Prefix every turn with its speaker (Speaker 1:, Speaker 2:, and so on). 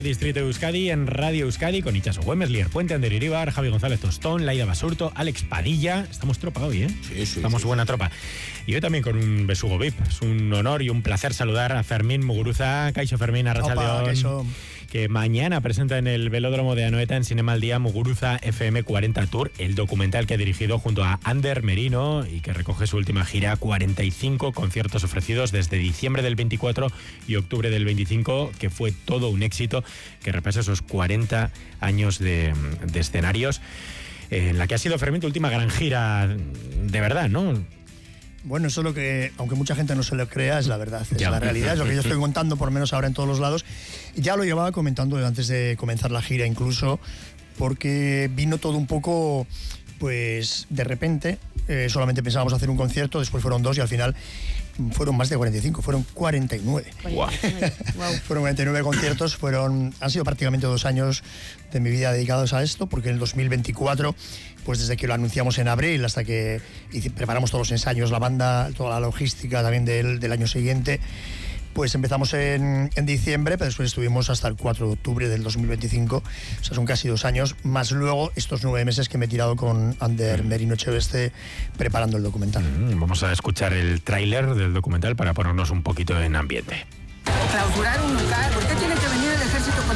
Speaker 1: Distrito de Euskadi en Radio Euskadi con Itxaso Güemes, Lier Puente, Ander Iribar, Javi González Tostón, Laida Basurto, Alex Padilla. Estamos tropa hoy, ¿eh?
Speaker 2: Sí.
Speaker 1: Estamos buena tropa. Y hoy también con un besugo VIP. Es un honor y un placer saludar a Fermín Muguruza. Kaixo Fermín, arratsaldeon. Que mañana presenta en el Velódromo de Anoeta en Cinema al Día Muguruza FM 40 Tour, el documental que ha dirigido junto a Ander Merino y que recoge su última gira, 45 conciertos ofrecidos desde diciembre del 24 y octubre del 25, que fue todo un éxito, que repasa esos 40 años de escenarios, en la que ha sido, Fermín, tu última gran gira de verdad, ¿no?
Speaker 3: Bueno, eso es lo que, aunque mucha gente no se lo crea, es la verdad, es la realidad, es lo que yo estoy contando, por lo menos ahora en todos los lados. Ya lo llevaba comentando antes de comenzar la gira incluso, porque vino todo un poco, pues, de repente. Solamente pensábamos hacer un concierto, después fueron 2 y al final fueron más de 45, fueron 49.
Speaker 1: Wow.
Speaker 3: Fueron 49 conciertos, han sido prácticamente 2 años de mi vida dedicados a esto, porque en el 2024, pues desde que lo anunciamos en abril hasta que preparamos todos los ensayos, la banda, toda la logística también del año siguiente, pues empezamos en diciembre, pero después estuvimos hasta el 4 de octubre del 2025, o sea, son casi 2 años, más luego estos 9 meses que me he tirado con Ander Merino Echeveste preparando el documental.
Speaker 1: Vamos a escuchar el tráiler del documental para ponernos un poquito en ambiente.
Speaker 4: Clausurar un lugar, ¿por qué tiene que venir el ejército con